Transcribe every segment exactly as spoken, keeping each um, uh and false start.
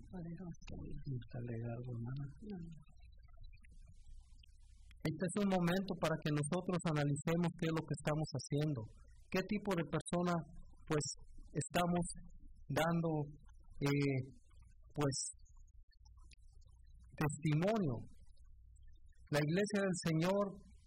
poderoso. ¿Gusta leer algo, hermana? No. Este es un momento para que nosotros analicemos qué es lo que estamos haciendo, qué tipo de persona pues estamos dando eh, pues testimonio. La Iglesia del Señor,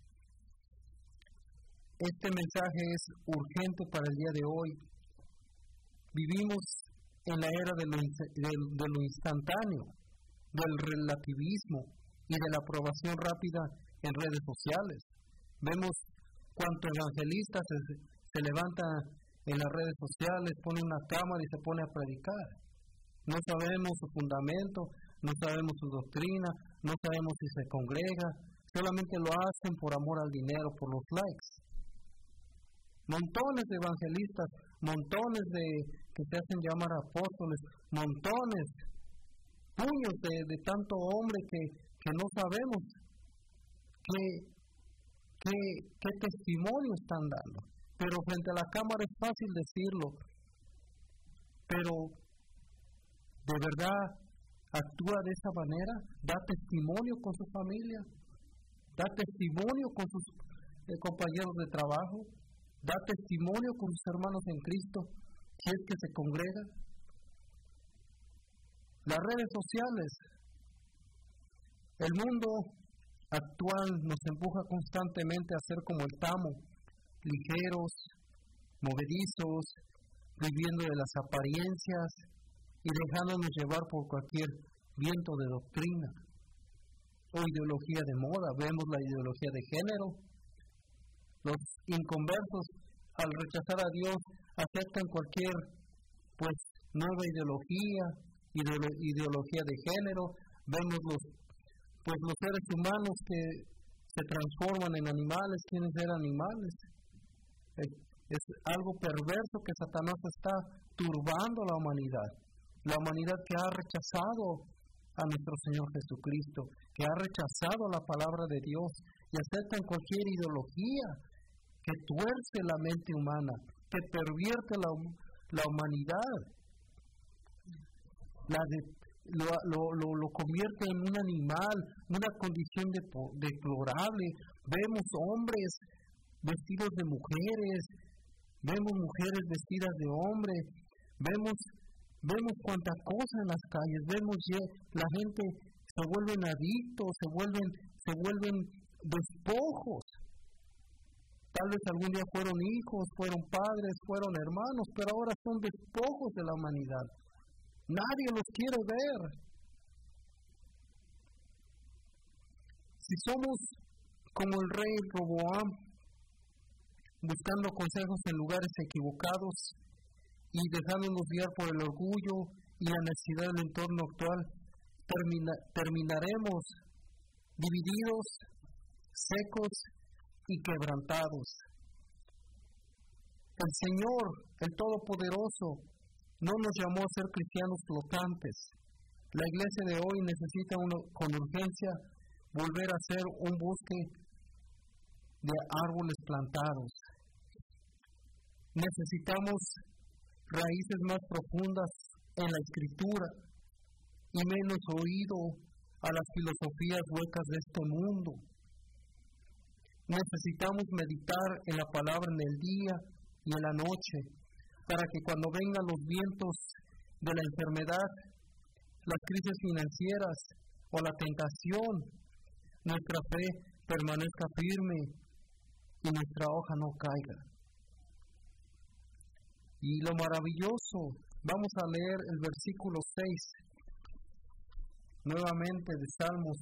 este mensaje es urgente para el día de hoy. Vivimos en la era de lo, de, de lo instantáneo, del relativismo y de la aprobación rápida en redes sociales. Vemos cuántos evangelistas se, se levantan en las redes sociales, pone una cámara y se pone a predicar. No sabemos su fundamento, no sabemos su doctrina, no sabemos si se congrega, solamente lo hacen por amor al dinero, por los likes. Montones de evangelistas, montones de que se hacen llamar apóstoles, montones, puños de, de tanto hombre que, que no sabemos qué, qué, qué testimonio están dando. Pero frente a la cámara es fácil decirlo, pero ¿de verdad actúa de esa manera? ¿Da testimonio con su familia? ¿Da testimonio con sus eh, compañeros de trabajo? ¿Da testimonio con sus hermanos en Cristo si es que se congrega? Las redes sociales, el mundo actual nos empuja constantemente a ser como el tamo, ligeros, movedizos, viviendo de las apariencias y dejándonos llevar por cualquier viento de doctrina o ideología de moda. Vemos la ideología de género. Los inconversos, al rechazar a Dios, aceptan cualquier pues nueva ideología, ideolo- ideología de género. Vemos los, pues, los seres humanos que se transforman en animales, quieren ser animales. Es, es algo perverso que Satanás está turbando a la humanidad. La humanidad que ha rechazado a nuestro Señor Jesucristo, que ha rechazado la palabra de Dios y aceptan cualquier ideología que tuerce la mente humana, que pervierte la, la humanidad, la de, lo, lo, lo, lo convierte en un animal, una condición de, deplorable. Vemos hombres vestidos de mujeres, vemos mujeres vestidas de hombres, vemos, vemos cuánta cosa en las calles, vemos ya la gente se vuelven adictos, se vuelven, se vuelven despojos. Tal vez algún día fueron hijos, fueron padres, fueron hermanos, pero ahora son despojos de la humanidad. Nadie los quiere ver. Si somos como el rey Roboam, buscando consejos en lugares equivocados y dejándonos guiar por el orgullo y la necesidad del entorno actual, termina, terminaremos divididos, secos y quebrantados. El Señor, el Todopoderoso, no nos llamó a ser cristianos flotantes. La iglesia de hoy necesita uno, con urgencia volver a ser un bosque de árboles plantados. Necesitamos raíces más profundas en la Escritura y menos oído a las filosofías huecas de este mundo. Necesitamos meditar en la palabra en el día y en la noche, para que cuando vengan los vientos de la enfermedad, las crisis financieras o la tentación, nuestra fe permanezca firme y nuestra hoja no caiga. Y lo maravilloso, vamos a leer el versículo seis, nuevamente de Salmos,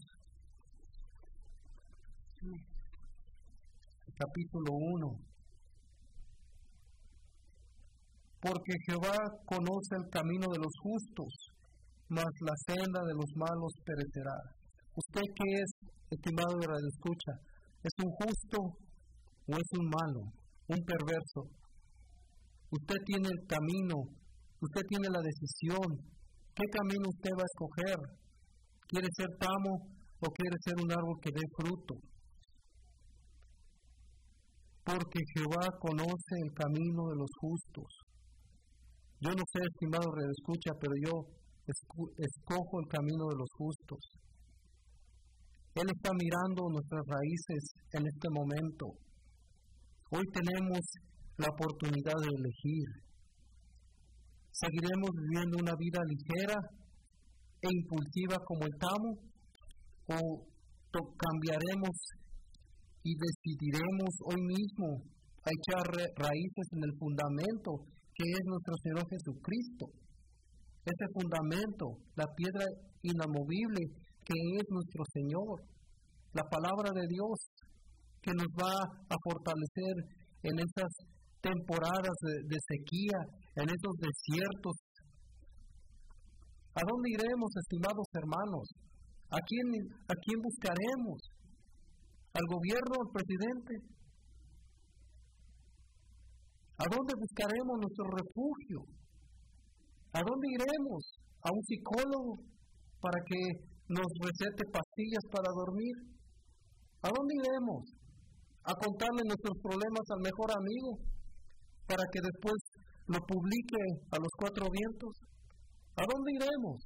capítulo uno. Porque Jehová conoce el camino de los justos, mas la senda de los malos perecerá. ¿Usted qué es, estimado de Radio Escucha? ¿Es un justo o es un malo, un perverso? Usted tiene el camino, usted tiene la decisión. ¿Qué camino usted va a escoger? ¿Quiere ser tamo o quiere ser un árbol que dé fruto? Porque Jehová conoce el camino de los justos. Yo no sé, estimado redescucha, pero yo escojo el camino de los justos. Él está mirando nuestras raíces en este momento. Hoy tenemos la oportunidad de elegir. ¿Seguiremos viviendo una vida ligera e impulsiva como el tamo? ¿O cambiaremos y decidiremos hoy mismo a echar raíces en el fundamento que es nuestro Señor Jesucristo? Ese fundamento, la piedra inamovible que es nuestro Señor, la palabra de Dios que nos va a fortalecer en esas temporadas de, de sequía, en esos desiertos. ¿A dónde iremos, estimados hermanos? ¿A quién, a quién buscaremos? ¿Al gobierno, al presidente? ¿A dónde buscaremos nuestro refugio? ¿A dónde iremos? ¿A un psicólogo para que nos recete pastillas para dormir? ¿A dónde iremos? ¿A contarle nuestros problemas al mejor amigo para que después lo publique a los cuatro vientos? ¿A dónde iremos?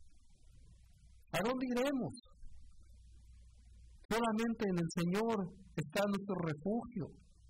¿A dónde iremos? Solamente en el Señor está nuestro refugio.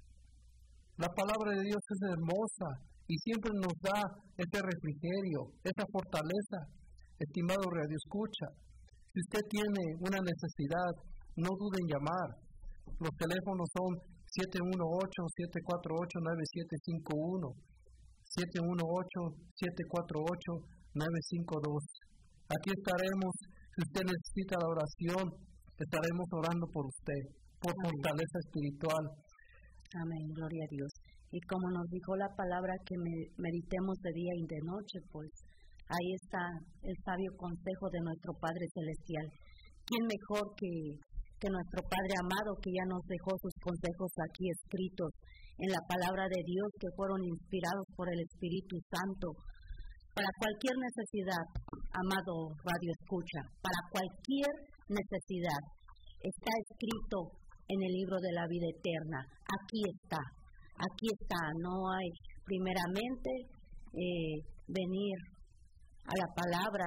La palabra de Dios es hermosa y siempre nos da ese refrigerio, esa fortaleza. Estimado radioescucha, si usted tiene una necesidad, no dude en llamar. Los teléfonos son siete uno ocho, siete cuatro ocho, nueve siete cinco uno, siete uno ocho, siete cuatro ocho, nueve cinco dos. Aquí estaremos. Si usted necesita la oración, estaremos orando por usted, por Amén. Fortaleza espiritual. Amén, gloria a Dios. Y como nos dijo la palabra que me, meditemos de día y de noche, pues ahí está el sabio consejo de nuestro Padre Celestial. ¿Quién mejor que, que nuestro Padre amado, que ya nos dejó sus consejos aquí escritos en la palabra de Dios, que fueron inspirados por el Espíritu Santo? Para cualquier necesidad, amado Radio Escucha, para cualquier necesidad, está escrito en el libro de la vida eterna. Aquí está, aquí está. No hay, primeramente, eh, venir a la palabra,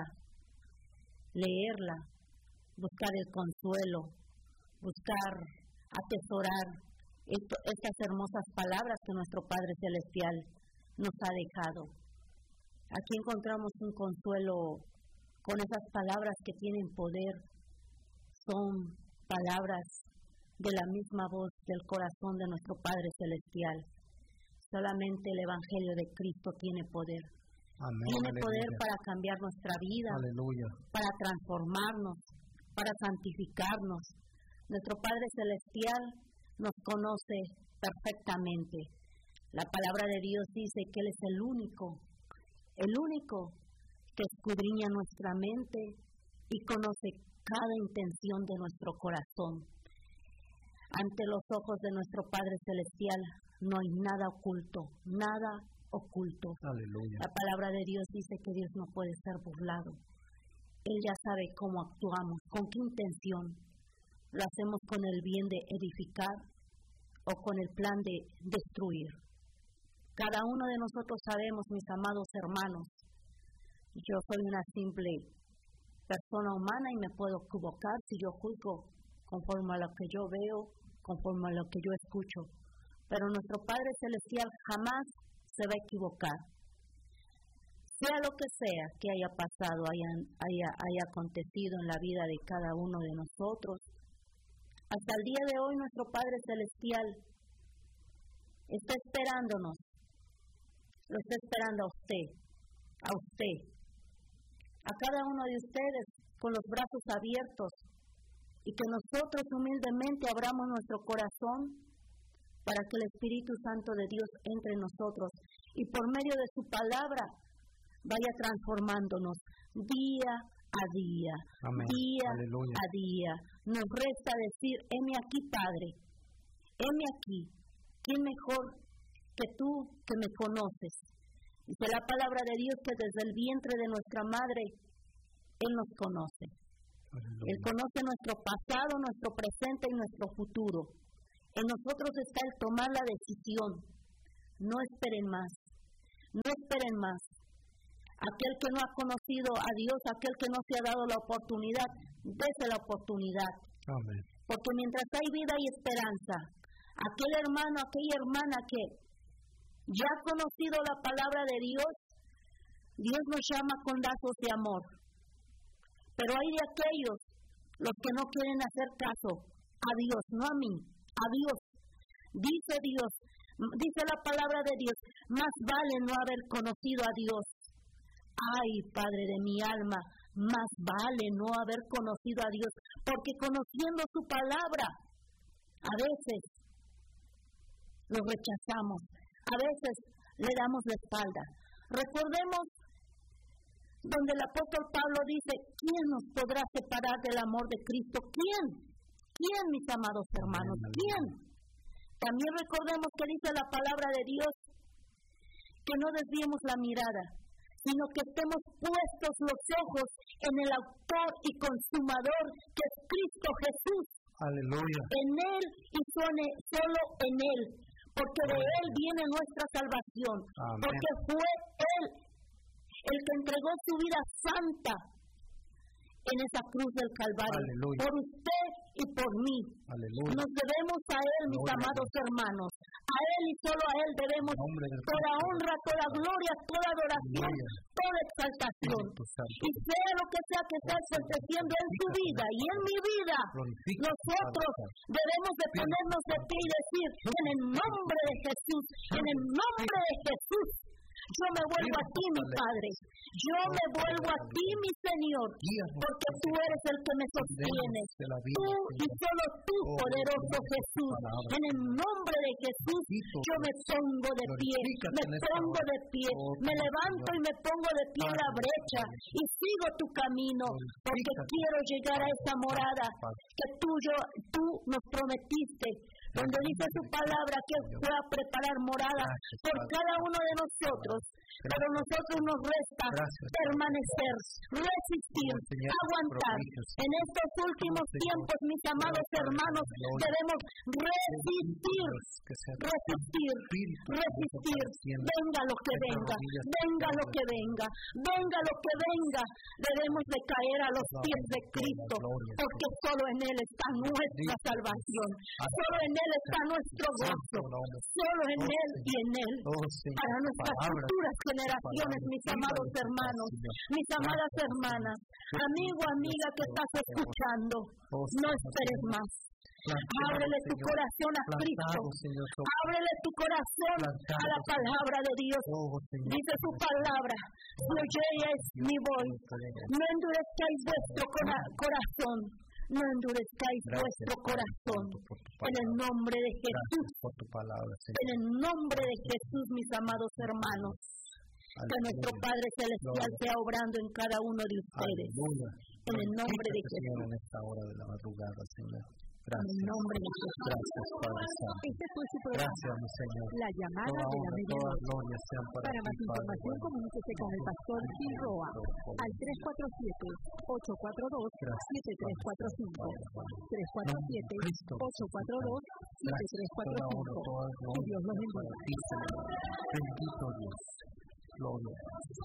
leerla, buscar el consuelo, buscar atesorar esto, estas hermosas palabras que nuestro Padre Celestial nos ha dejado. Aquí encontramos un consuelo con esas palabras que tienen poder. Son palabras de la misma voz del corazón de nuestro Padre Celestial. Solamente el Evangelio de Cristo tiene poder. Amén, tiene aleluya. Poder para cambiar nuestra vida, aleluya. Para transformarnos, para santificarnos. Nuestro Padre Celestial nos conoce perfectamente. La palabra de Dios dice que Él es el único, el único que escudriña nuestra mente y conoce cada intención de nuestro corazón. Ante los ojos de nuestro Padre Celestial no hay nada oculto, nada oculto. Aleluya. La palabra de Dios dice que Dios no puede ser burlado. Él ya sabe cómo actuamos, con qué intención. Lo hacemos con el bien de edificar o con el plan de destruir. Cada uno de nosotros sabemos, mis amados hermanos, yo soy una simple persona humana y me puedo equivocar si yo juzgo conforme a lo que yo veo, conforme a lo que yo escucho. Pero nuestro Padre Celestial jamás se va a equivocar. Sea lo que sea que haya pasado, haya, haya, haya acontecido en la vida de cada uno de nosotros, hasta el día de hoy nuestro Padre Celestial está esperándonos. Lo está esperando a usted, a usted, a cada uno de ustedes con los brazos abiertos y que nosotros humildemente abramos nuestro corazón para que el Espíritu Santo de Dios entre en nosotros y por medio de su palabra vaya transformándonos día a día, Amén. día Aleluya. a día. Nos resta decir, heme aquí, Padre, heme aquí, ¿quién mejor que tú que me conoces? Dice la palabra de Dios que desde el vientre de nuestra madre Él nos conoce. Aleluya. Él conoce nuestro pasado, nuestro presente y nuestro futuro. En nosotros está el tomar la decisión. No esperen más, no esperen más. Aquel que no ha conocido a Dios, aquel que no se ha dado la oportunidad, dése la oportunidad. Amén. Porque mientras hay vida y esperanza, aquel hermano, aquella hermana que ya ha conocido la palabra de Dios, Dios nos llama con lazos de amor. Pero hay de aquellos, los que no quieren hacer caso a Dios, no a mí, a Dios. Dice Dios, dice la palabra de Dios, más vale no haber conocido a Dios. Ay, Padre de mi alma, más vale no haber conocido a Dios, porque conociendo su palabra, a veces lo rechazamos, a veces le damos la espalda. Recordemos donde el apóstol Pablo dice, ¿quién nos podrá separar del amor de Cristo? ¿Quién? ¿Quién, mis amados hermanos? ¿Quién? También recordemos que dice la palabra de Dios, que no desviemos la mirada, sino que estemos puestos los ojos en el autor y consumador, que es Cristo Jesús. Aleluya. En Él y solo en Él, porque de Él viene nuestra salvación. Amén. Porque fue Él el que entregó su vida santa en esa cruz del Calvario. Aleluya. Por usted y por mí. Aleluya. Nos debemos a Él, mis Aleluya. Amados hermanos. A Él y solo a Él debemos toda honra, toda gloria, toda adoración, Aleluya. Toda exaltación. Y sea lo que sea que esté aconteciendo en su vida y en mi vida, nosotros debemos de ponernos de pie y decir, en el nombre de Jesús, en el nombre de Jesús, yo me vuelvo a ti, mi Padre. Yo me vuelvo a ti, mi Señor, porque tú eres el que me sostiene. Tú y solo tú, poderoso Jesús. En el nombre de Jesús, yo me pongo de pie, me pongo de pie, me levanto y me pongo de pie en la brecha y sigo tu camino, porque quiero llegar a esa morada que tú, yo, tú nos prometiste, donde dice tu palabra que fue a preparar morada por cada uno de nosotros. Pero a nosotros nos resta permanecer, resistir, aguantar. En estos últimos tiempos, mis amados hermanos, debemos resistir, resistir, resistir. Venga lo que venga, venga lo que venga, venga lo que venga. Debemos de caer a los pies de Cristo, porque solo en Él está nuestra salvación, solo en Él está nuestro gozo, solo en Él y en Él, para nuestras futuras generaciones, mis amados hermanos, mis amadas hermanas, amigo, amiga que estás escuchando, no esperes más. Ábrele tu corazón a Cristo, ábrele tu corazón a la palabra de Dios. Dice su palabra, si oyeis mi voz, no endurezcáis vuestro corazón, no endurezcáis vuestro corazón. En el nombre de Jesús, en el nombre de Jesús, mis amados hermanos, que nuestro Padre Celestial sea obrando en cada uno de ustedes. En el nombre de Jesús. En esta hora de la madrugada, Señor. Gracias. En nombre de Jesús. Gracias, Padre Santo. Este fue su programa. Gracias, mi Señor. La llamada toda de la medianoche. Para, para más información, comuníquese con el pastor Gil Roa al tres cuatro siete, ocho cuatro dos, siete tres cuatro cinco. tres cuatro siete, ocho cuatro dos, siete tres cuatro cinco. Que Dios los bendiga. Bendito Dios. Gloria.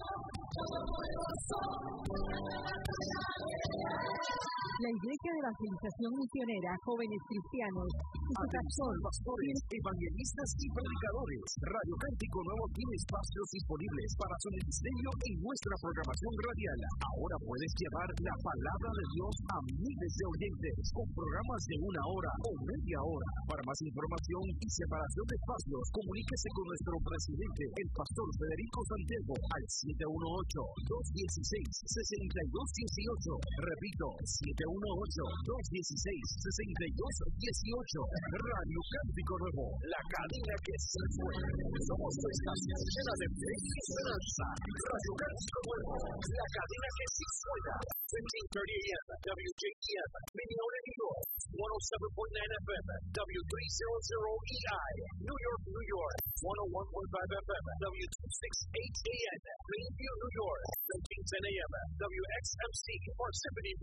La Iglesia de Evangelización Misionera, Jóvenes Cristianos y su pastor, pastores, evangelistas y predicadores. Radio Cántico Nuevo tiene espacios disponibles para su ministerio en nuestra programación radial. Ahora puedes llevar la palabra de Dios a miles de oyentes con programas de una hora o media hora. Para más información y separación de espacios, comuníquese con nuestro presidente, el pastor Federico Santiago, al siete uno ocho, dos uno seis, seis dos uno ocho. Repito, siete uno ocho, dos uno seis, seis dos uno ocho. Radio Cántico Nuevo, la cadena que se fue. Somos tu estación llena de fe y esperanza. Radio Cántico Nuevo, la cadena que sí suena. fifteen thirty A M, W J T M, Minneapolis, New York. one oh seven point nine F M, W three hundred E I, New York, New York. one oh one point five F M, W two sixty-eight A M, Greenview, New York. thirteen ten A M, W X M C, Parsippany, New Jersey.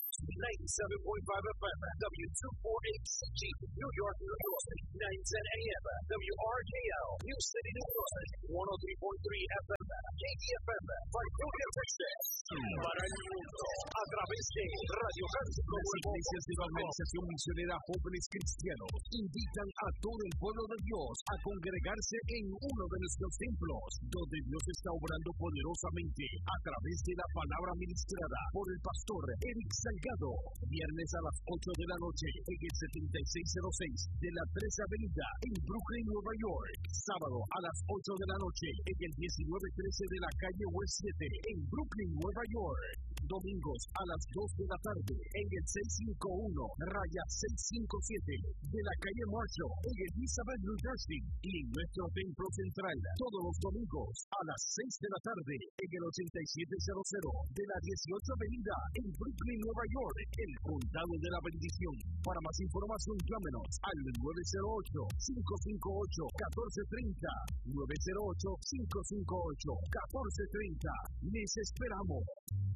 ninety-seven point five F M, W two forty-eight C G, New York, New York, nine ten A M, W R K L, New City, New York, one oh three point three F M, K D F M, Vancouver, Texas, para el mundo, a través de Radio Cántico. Las iglesias de la Organización Misionera Jóvenes Cristianos invitan a todo el pueblo de Dios a congregarse en uno de nuestros templos, donde Dios está obrando poderosamente a través de la palabra ministrada por el pastor Eric Salgado. Viernes a las ocho de la noche en el setenta y seis cero seis de la trece Avenida en Brooklyn, Nueva York. Sábado a las ocho de la noche en el diecinueve trece de la calle West siete en Brooklyn, Nueva York. Domingos a las dos de la tarde en el seiscientos cincuenta y uno raya seiscientos cincuenta y siete de la calle Marshall en Elizabeth, New Jersey, y en nuestro templo central todos los domingos a las seis de la tarde en el ochenta y siete cero cero de la dieciocho Avenida en Brooklyn, Nueva York, el condado de la bendición. Para más información llámenos al nueve cero ocho, cinco cinco ocho, uno cuatro tres cero, nueve cero ocho, cinco cinco ocho, uno cuatro tres cero. Les esperamos.